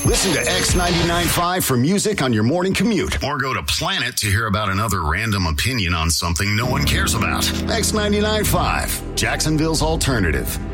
Listen to X99.5 for music on your morning commute. Or go to Planet to hear about another random opinion on something no one cares about. X99.5, Jacksonville's alternative.